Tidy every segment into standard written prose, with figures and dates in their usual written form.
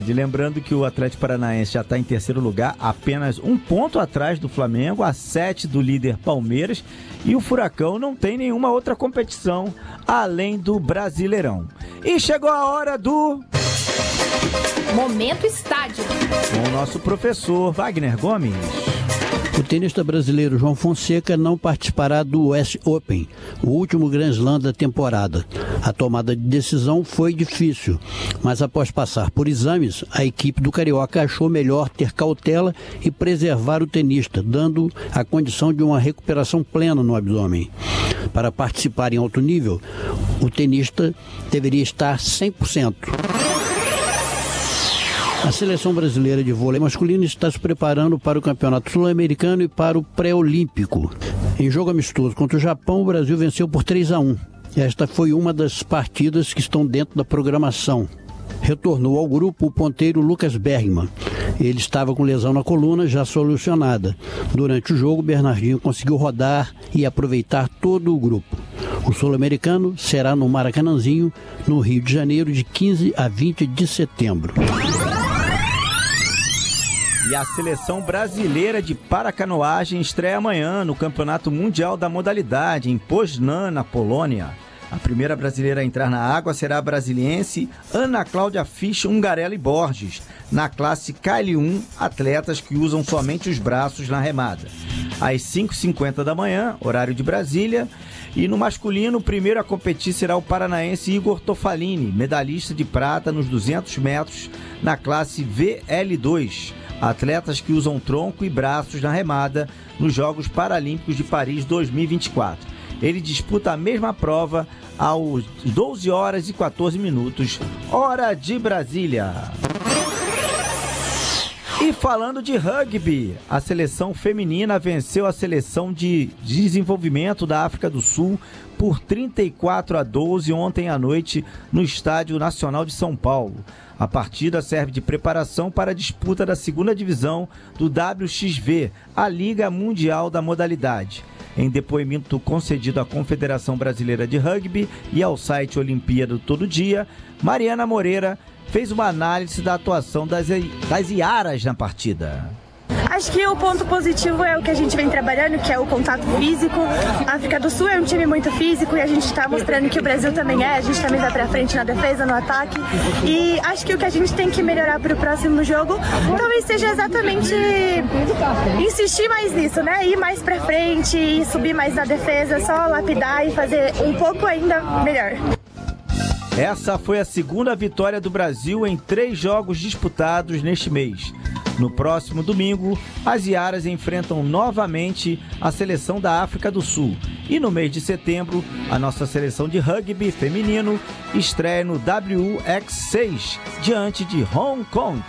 Lembrando que o Atlético Paranaense já está em terceiro lugar, apenas 1 ponto atrás do Flamengo, a 7 do líder Palmeiras, e o Furacão não tem nenhuma outra competição além do Brasileirão. E chegou a hora do... Momento Estádio. Com o nosso professor Wagner Gomes. O tenista brasileiro João Fonseca não participará do US Open, o último Grand Slam da temporada. A tomada de decisão foi difícil, mas após passar por exames, a equipe do Carioca achou melhor ter cautela e preservar o tenista, dando a condição de uma recuperação plena no abdômen. Para participar em alto nível, o tenista deveria estar 100%. A seleção brasileira de vôlei masculino está se preparando para o Campeonato Sul-Americano e para o Pré-Olímpico. Em jogo amistoso contra o Japão, o Brasil venceu por 3-1. Esta foi uma das partidas que estão dentro da programação. Retornou ao grupo o ponteiro Lucas Bergman. Ele estava com lesão na coluna já solucionada. Durante o jogo, Bernardinho conseguiu rodar e aproveitar todo o grupo. O Sul-Americano será no Maracanãzinho, no Rio de Janeiro, de 15 a 20 de setembro. E a seleção brasileira de paracanoagem estreia amanhã no Campeonato Mundial da Modalidade, em Poznań, na Polônia. A primeira brasileira a entrar na água será a brasiliense Ana Cláudia Fischer Ungarelli Borges, na classe KL1, atletas que usam somente os braços na remada. Às 5h50 da manhã, horário de Brasília. E no masculino, o primeiro a competir será o paranaense Igor Tofalini, medalhista de prata nos 200 metros na classe VL2. Atletas que usam tronco e braços na remada nos Jogos Paralímpicos de Paris 2024. Ele disputa a mesma prova aos 12 horas e 14 minutos, hora de Brasília. E falando de rugby, a seleção feminina venceu a seleção de desenvolvimento da África do Sul por 34-12 ontem à noite no Estádio Nacional de São Paulo. A partida serve de preparação para a disputa da segunda divisão do WXV, a Liga Mundial da Modalidade. Em depoimento concedido à Confederação Brasileira de Rugby e ao site Olimpíada Todo Dia, Mariana Moreira fez uma análise da atuação das Iaras na partida. Acho que o ponto positivo é o que a gente vem trabalhando, que é o contato físico. A África do Sul é um time muito físico e a gente está mostrando que o Brasil também é. A gente também vai pra frente na defesa, no ataque. E acho que o que a gente tem que melhorar para o próximo jogo talvez seja exatamente insistir mais nisso, né? Ir mais pra frente e subir mais na defesa, só lapidar e fazer um pouco ainda melhor. Essa foi a segunda vitória do Brasil em 3 jogos disputados neste mês. No próximo domingo, as Iaras enfrentam novamente a seleção da África do Sul. E no mês de setembro, a nossa seleção de rugby feminino estreia no WX6, diante de Hong Kong.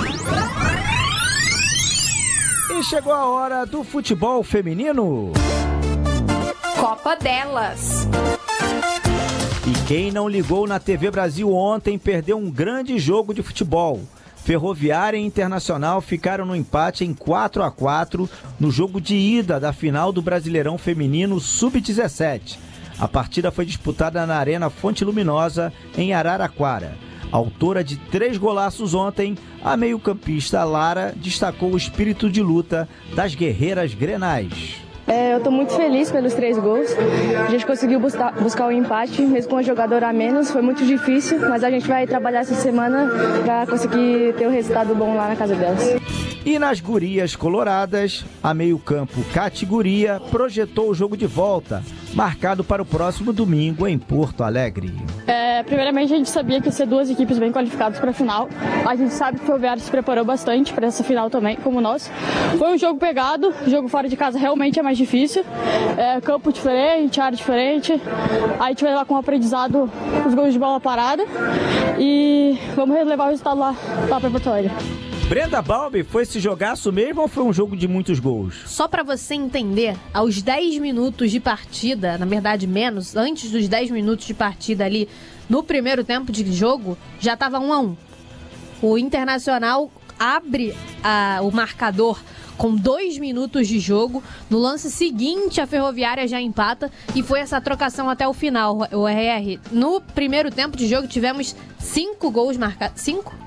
E chegou a hora do futebol feminino. Copa delas. E quem não ligou na TV Brasil ontem perdeu um grande jogo de futebol. Ferroviária e Internacional ficaram no empate em 4-4 no jogo de ida da final do Brasileirão Feminino Sub-17. A partida foi disputada na Arena Fonte Luminosa, em Araraquara. Autora de 3 golaços ontem, a meio-campista Lara destacou o espírito de luta das guerreiras grenais. Eu estou muito feliz pelos 3 gols. A gente conseguiu buscar o empate, mesmo com um jogador a menos. Foi muito difícil, mas a gente vai trabalhar essa semana para conseguir ter um resultado bom lá na casa delas. E nas gurias coloradas, a meio-campo Categoria projetou o jogo de volta, marcado para o próximo domingo em Porto Alegre. Primeiramente, a gente sabia que ia ser 2 equipes bem qualificadas para a final. A gente sabe que o Ferroviário se preparou bastante para essa final também, como nós. Foi um jogo pegado, jogo fora de casa realmente é mais difícil. Campo diferente, área diferente. Aí a gente vai levar com aprendizado os gols de bola parada e vamos levar o resultado lá para Porto Alegre. Brenda Balbi, foi esse jogaço mesmo ou foi um jogo de muitos gols? Só pra você entender, aos 10 minutos de partida, na verdade menos, antes dos 10 minutos de partida ali, no primeiro tempo de jogo, já tava 1-1. O Internacional abre o marcador com 2 minutos de jogo. No lance seguinte, a Ferroviária já empata e foi essa trocação até o final. O RR, no primeiro tempo de jogo, tivemos 5 gols marcados. 5?